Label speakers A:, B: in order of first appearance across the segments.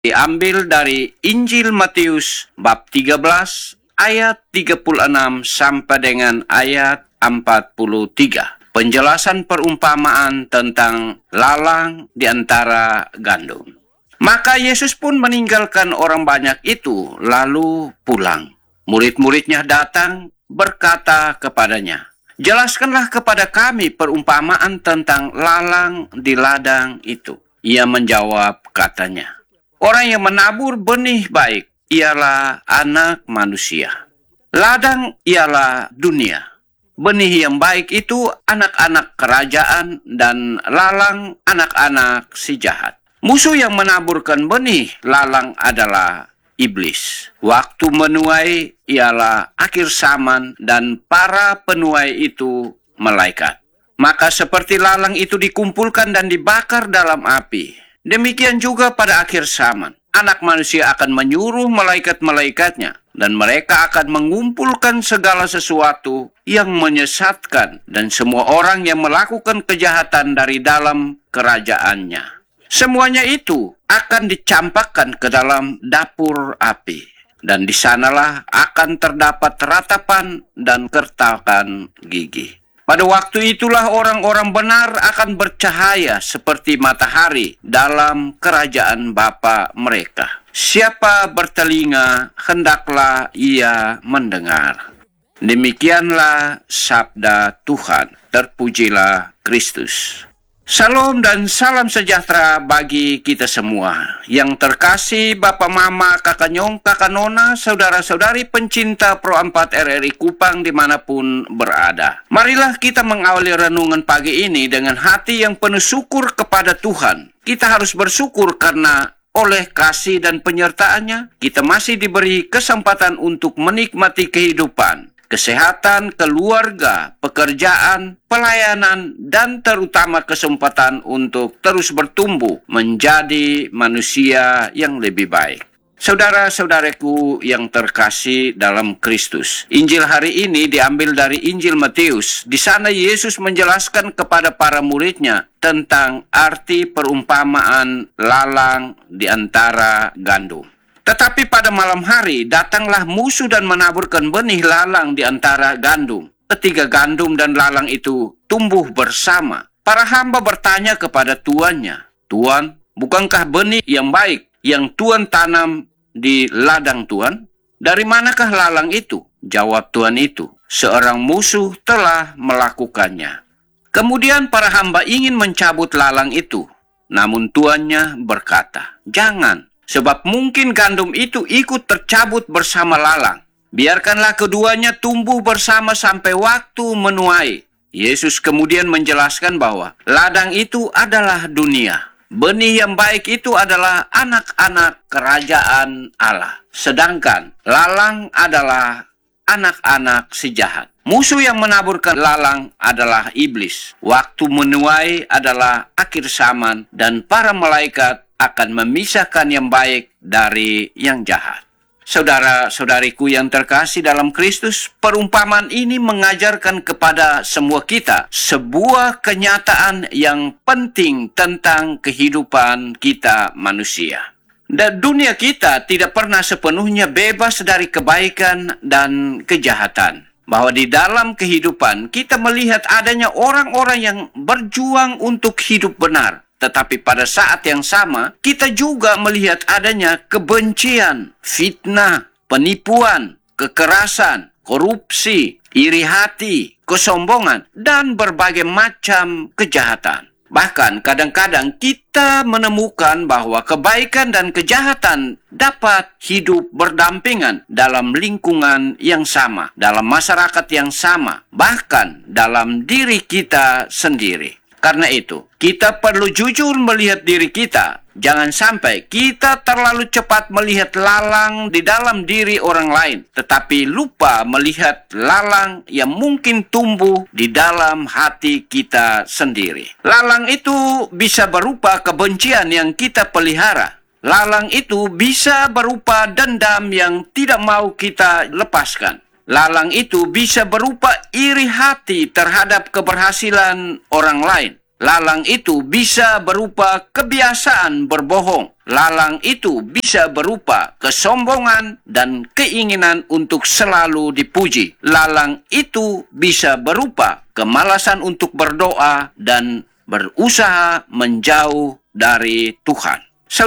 A: diambil dari Injil Matius bab 13 ayat 36 sampai dengan ayat 43. Penjelasan perumpamaan tentang lalang di antara gandum. Maka Yesus pun meninggalkan orang banyak itu lalu pulang. Murid-muridnya datang berkata kepadanya, "Jelaskanlah kepada kami perumpamaan tentang lalang di ladang itu." Ia menjawab katanya, "Orang yang menabur benih baik ialah anak manusia. Ladang ialah dunia. Benih yang baik itu anak-anak kerajaan dan lalang anak-anak si jahat. Musuh yang menaburkan benih lalang adalah iblis. Waktu menuai ialah akhir zaman dan para penuai itu malaikat. Maka seperti lalang itu dikumpulkan dan dibakar dalam api, demikian juga pada akhir zaman. Anak manusia akan menyuruh malaikat-malaikatnya, dan mereka akan mengumpulkan segala sesuatu yang menyesatkan dan semua orang yang melakukan kejahatan dari dalam kerajaannya. Semuanya itu akan dicampakkan ke dalam dapur api, dan di sanalah akan terdapat ratapan dan kertakan gigi. Pada waktu itulah orang-orang benar akan bercahaya seperti matahari dalam kerajaan Bapa mereka. Siapa bertelinga, hendaklah ia mendengar." Demikianlah sabda Tuhan. Terpujilah Kristus. Salam dan salam sejahtera bagi kita semua. Yang terkasih Bapak Mama, Kakak Nyong, Kakak Nona, saudara-saudari pencinta Pro 4 RRI Kupang dimanapun berada. Marilah kita mengawali renungan pagi ini dengan hati yang penuh syukur kepada Tuhan. Kita harus bersyukur karena oleh kasih dan penyertaannya, kita masih diberi kesempatan untuk menikmati kehidupan, kesehatan, keluarga, pekerjaan, pelayanan, dan terutama kesempatan untuk terus bertumbuh menjadi manusia yang lebih baik. Saudara-saudaraku yang terkasih dalam Kristus, Injil hari ini diambil dari Injil Matius. Di sana Yesus menjelaskan kepada para muridnya tentang arti perumpamaan lalang di antara gandum. Tetapi pada malam hari datanglah musuh dan menaburkan benih lalang di antara gandum. Ketika gandum dan lalang itu tumbuh bersama, para hamba bertanya kepada tuannya, "Tuan, bukankah benih yang baik yang Tuan tanam di ladang Tuan? Dari manakah lalang itu?" Jawab tuan itu, "Seorang musuh telah melakukannya." Kemudian para hamba ingin mencabut lalang itu, namun tuannya berkata, "Jangan, sebab mungkin gandum itu ikut tercabut bersama lalang. Biarkanlah keduanya tumbuh bersama sampai waktu menuai." Yesus kemudian menjelaskan bahwa ladang itu adalah dunia. Benih yang baik itu adalah anak-anak kerajaan Allah. Sedangkan lalang adalah anak-anak si jahat. Musuh yang menaburkan lalang adalah iblis. Waktu menuai adalah akhir zaman dan para malaikat akan memisahkan yang baik dari yang jahat. Saudara-saudariku yang terkasih dalam Kristus, perumpamaan ini mengajarkan kepada semua kita sebuah kenyataan yang penting tentang kehidupan kita manusia. Dan dunia kita tidak pernah sepenuhnya bebas dari kebaikan dan kejahatan. Bahwa di dalam kehidupan kita melihat adanya orang-orang yang berjuang untuk hidup benar. Tetapi pada saat yang sama, kita juga melihat adanya kebencian, fitnah, penipuan, kekerasan, korupsi, iri hati, kesombongan, dan berbagai macam kejahatan. Bahkan kadang-kadang kita menemukan bahwa kebaikan dan kejahatan dapat hidup berdampingan dalam lingkungan yang sama, dalam masyarakat yang sama, bahkan dalam diri kita sendiri. Karena itu, kita perlu jujur melihat diri kita. Jangan sampai kita terlalu cepat melihat lalang di dalam diri orang lain, tetapi lupa melihat lalang yang mungkin tumbuh di dalam hati kita sendiri. Lalang itu bisa berupa kebencian yang kita pelihara. Lalang itu bisa berupa dendam yang tidak mau kita lepaskan. Lalang itu bisa berupa iri hati terhadap keberhasilan orang lain. Lalang itu bisa berupa kebiasaan berbohong. Lalang itu bisa berupa kesombongan dan keinginan untuk selalu dipuji. Lalang itu bisa berupa kemalasan untuk berdoa dan berusaha menjauh dari Tuhan.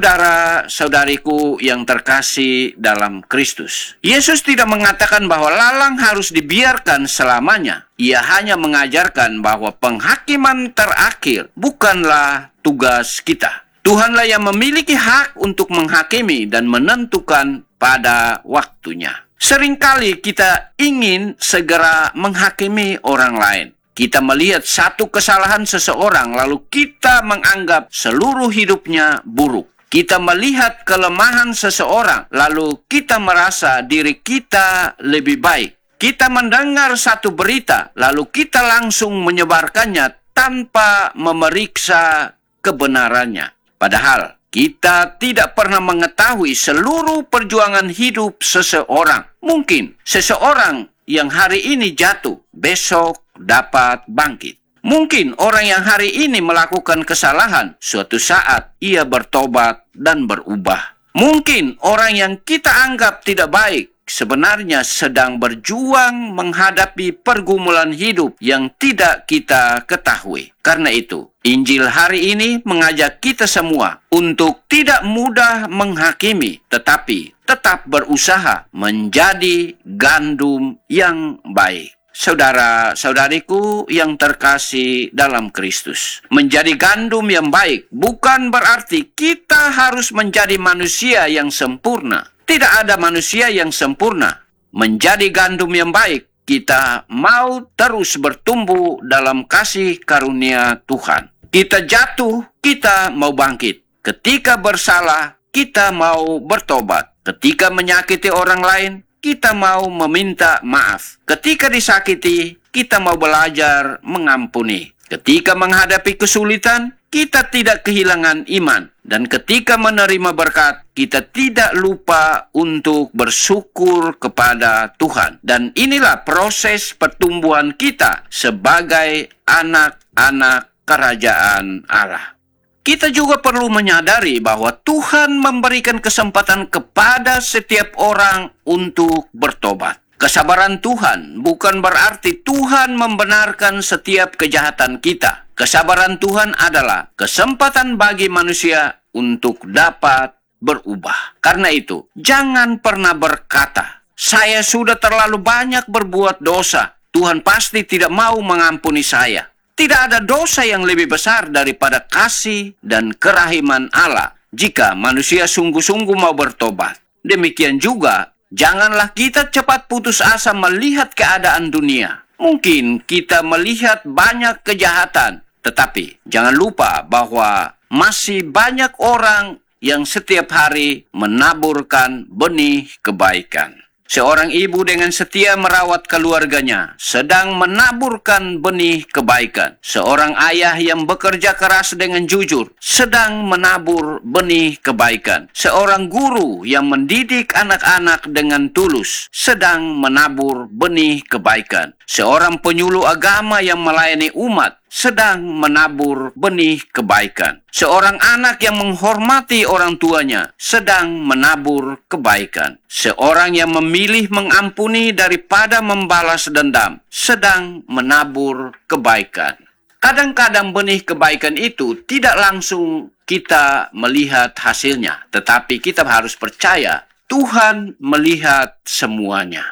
A: Saudara-saudariku yang terkasih dalam Kristus, Yesus tidak mengatakan bahwa lalang harus dibiarkan selamanya. Ia hanya mengajarkan bahwa penghakiman terakhir bukanlah tugas kita. Tuhanlah yang memiliki hak untuk menghakimi dan menentukan pada waktunya. Seringkali kita ingin segera menghakimi orang lain. Kita melihat satu kesalahan seseorang, lalu kita menganggap seluruh hidupnya buruk. Kita melihat kelemahan seseorang, lalu kita merasa diri kita lebih baik. Kita mendengar satu berita, lalu kita langsung menyebarkannya tanpa memeriksa kebenarannya. Padahal kita tidak pernah mengetahui seluruh perjuangan hidup seseorang. Mungkin seseorang yang hari ini jatuh, besok dapat bangkit. Mungkin orang yang hari ini melakukan kesalahan, suatu saat ia bertobat dan berubah. Mungkin orang yang kita anggap tidak baik, sebenarnya sedang berjuang menghadapi pergumulan hidup yang tidak kita ketahui. Karena itu, Injil hari ini mengajak kita semua untuk tidak mudah menghakimi, tetapi tetap berusaha menjadi gandum yang baik. Saudara-saudariku yang terkasih dalam Kristus, menjadi gandum yang baik bukan berarti kita harus menjadi manusia yang sempurna. Tidak ada manusia yang sempurna. Menjadi gandum yang baik, kita mau terus bertumbuh dalam kasih karunia Tuhan. Kita jatuh, kita mau bangkit. Ketika bersalah, kita mau bertobat. Ketika menyakiti orang lain, kita mau meminta maaf. Ketika disakiti, kita mau belajar mengampuni. Ketika menghadapi kesulitan, kita tidak kehilangan iman. Dan ketika menerima berkat, kita tidak lupa untuk bersyukur kepada Tuhan. Dan inilah proses pertumbuhan kita sebagai anak-anak kerajaan Allah. Kita juga perlu menyadari bahwa Tuhan memberikan kesempatan kepada setiap orang untuk bertobat. Kesabaran Tuhan bukan berarti Tuhan membenarkan setiap kejahatan kita. Kesabaran Tuhan adalah kesempatan bagi manusia untuk dapat berubah. Karena itu, jangan pernah berkata, "Saya sudah terlalu banyak berbuat dosa. Tuhan pasti tidak mau mengampuni saya." Tidak ada dosa yang lebih besar daripada kasih dan kerahiman Allah jika manusia sungguh-sungguh mau bertobat. Demikian juga, janganlah kita cepat putus asa melihat keadaan dunia. Mungkin kita melihat banyak kejahatan, tetapi jangan lupa bahwa masih banyak orang yang setiap hari menaburkan benih kebaikan. Seorang ibu dengan setia merawat keluarganya sedang menaburkan benih kebaikan. Seorang ayah yang bekerja keras dengan jujur sedang menabur benih kebaikan. Seorang guru yang mendidik anak-anak dengan tulus sedang menabur benih kebaikan. Seorang penyuluh agama yang melayani umat sedang menabur benih kebaikan. Seorang anak yang menghormati orang tuanya sedang menabur kebaikan. Seorang yang memilih mengampuni daripada membalas dendam sedang menabur kebaikan. Kadang-kadang benih kebaikan itu tidak langsung kita melihat hasilnya, tetapi kita harus percaya Tuhan melihat semuanya.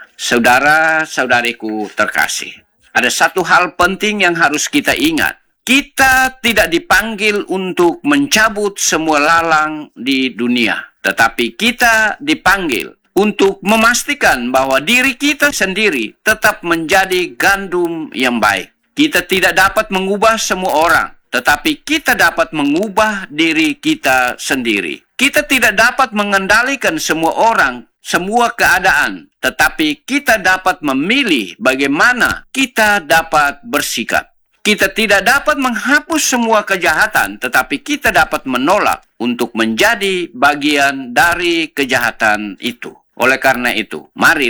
A: Saudara-saudariku terkasih, ada satu hal penting yang harus kita ingat. Kita tidak dipanggil untuk mencabut semua lalang di dunia, tetapi kita dipanggil untuk memastikan bahwa diri kita sendiri tetap menjadi gandum yang baik. Kita tidak dapat mengubah semua orang, tetapi kita dapat mengubah diri kita sendiri. Kita tidak dapat mengendalikan semua orang, semua keadaan, tetapi kita dapat memilih bagaimana kita dapat bersikap. Kita tidak dapat menghapus semua kejahatan, tetapi kita dapat menolak untuk menjadi bagian dari kejahatan itu. Oleh karena itu, marilah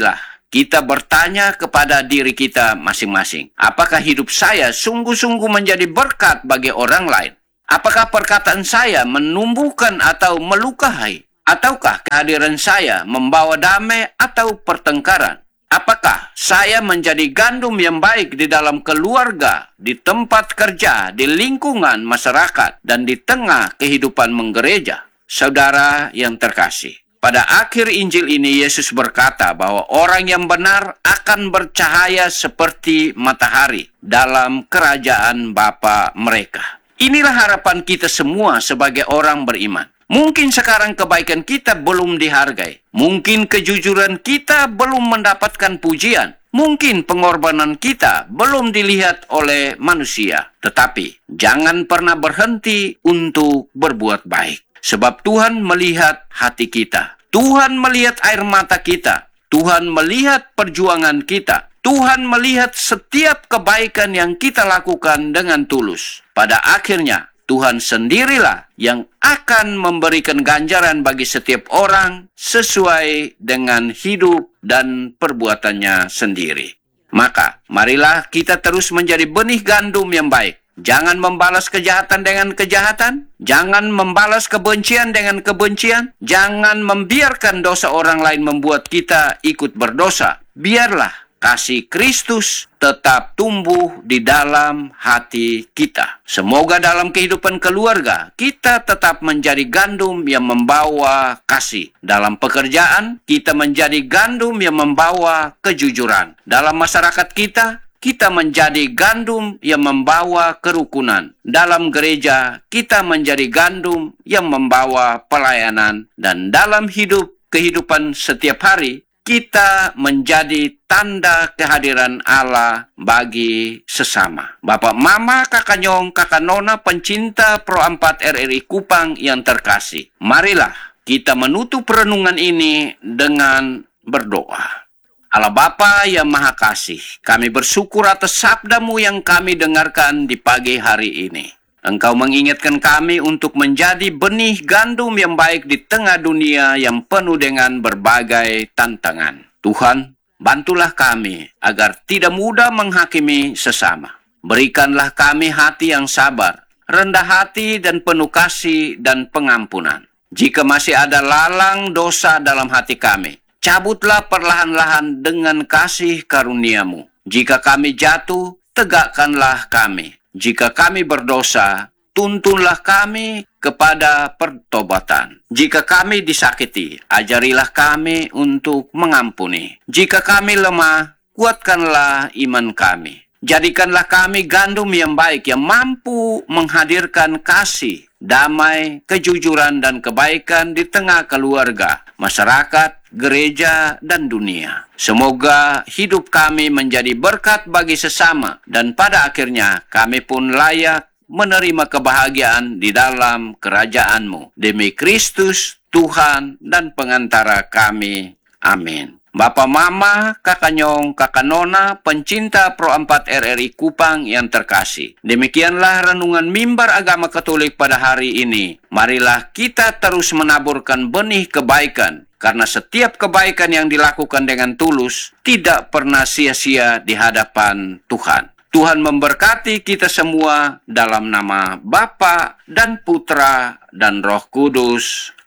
A: kita bertanya kepada diri kita masing-masing. Apakah hidup saya sungguh-sungguh menjadi berkat bagi orang lain? Apakah perkataan saya menumbuhkan atau melukai? Ataukah kehadiran saya membawa damai atau pertengkaran? Apakah saya menjadi gandum yang baik di dalam keluarga, di tempat kerja, di lingkungan masyarakat, dan di tengah kehidupan menggereja? Saudara yang terkasih, pada akhir Injil ini Yesus berkata bahwa orang yang benar akan bercahaya seperti matahari dalam kerajaan Bapa mereka. Inilah harapan kita semua sebagai orang beriman. Mungkin sekarang kebaikan kita belum dihargai. Mungkin kejujuran kita belum mendapatkan pujian. Mungkin pengorbanan kita belum dilihat oleh manusia. Tetapi jangan pernah berhenti untuk berbuat baik. Sebab Tuhan melihat hati kita. Tuhan melihat air mata kita. Tuhan melihat perjuangan kita. Tuhan melihat setiap kebaikan yang kita lakukan dengan tulus. Pada akhirnya, Tuhan sendirilah yang akan memberikan ganjaran bagi setiap orang sesuai dengan hidup dan perbuatannya sendiri. Maka, marilah kita terus menjadi benih gandum yang baik. Jangan membalas kejahatan dengan kejahatan. Jangan membalas kebencian dengan kebencian. Jangan membiarkan dosa orang lain membuat kita ikut berdosa. Biarlah kasih Kristus tetap tumbuh di dalam hati kita. Semoga dalam kehidupan keluarga, kita tetap menjadi gandum yang membawa kasih. Dalam pekerjaan, kita menjadi gandum yang membawa kejujuran. Dalam masyarakat kita menjadi gandum yang membawa kerukunan. Dalam gereja, kita menjadi gandum yang membawa pelayanan. Dan dalam kehidupan setiap hari, kita menjadi tanda kehadiran Allah bagi sesama. Bapak, Mama, Kakak Nyong, Kakak Nona, pencinta Pro 4 RRI Kupang yang terkasih. Marilah kita menutup renungan ini dengan berdoa. Allah Bapa yang Maha Kasih, kami bersyukur atas sabda-Mu yang kami dengarkan di pagi hari ini. Engkau mengingatkan kami untuk menjadi benih gandum yang baik di tengah dunia yang penuh dengan berbagai tantangan. Tuhan, bantulah kami agar tidak mudah menghakimi sesama. Berikanlah kami hati yang sabar, rendah hati dan penuh kasih dan pengampunan. Jika masih ada lalang dosa dalam hati kami, cabutlah perlahan-lahan dengan kasih karunia-Mu. Jika kami jatuh, tegakkanlah kami. Jika kami berdosa, tuntunlah kami kepada pertobatan. Jika kami disakiti, ajarilah kami untuk mengampuni. Jika kami lemah, kuatkanlah iman kami. Jadikanlah kami gandum yang baik yang mampu menghadirkan kasih, damai, kejujuran, dan kebaikan di tengah keluarga, masyarakat, gereja, dan dunia. Semoga hidup kami menjadi berkat bagi sesama, dan pada akhirnya kami pun layak menerima kebahagiaan di dalam kerajaan-Mu. Demi Kristus, Tuhan dan pengantara kami. Amin. Bapak, Mama, Kakak Nyong, Kakak Nona, pencinta Pro 4 RRI Kupang yang terkasih. Demikianlah renungan Mimbar Agama Katolik pada hari ini. Marilah kita terus menaburkan benih kebaikan, karena setiap kebaikan yang dilakukan dengan tulus tidak pernah sia-sia di hadapan Tuhan. Tuhan memberkati kita semua dalam nama Bapa dan Putra dan Roh Kudus.